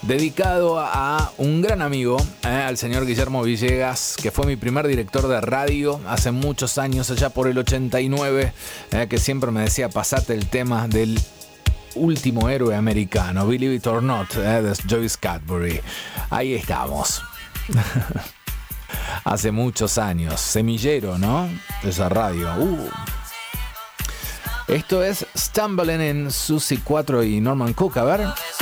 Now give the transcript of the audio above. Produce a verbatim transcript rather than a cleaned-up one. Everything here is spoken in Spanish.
dedicado a un gran amigo, eh, al señor Guillermo Villegas, que fue mi primer director de radio hace muchos años, allá por el ochenta y nueve, eh, que siempre me decía, pasate el tema del último héroe americano, Believe It or Not, eh, de Joyce Cadbury. Ahí estamos. Hace muchos años, semillero, ¿no? Esa radio. Uh. Esto es Stumbling en Susie cuatro y Norman Cook, a ver.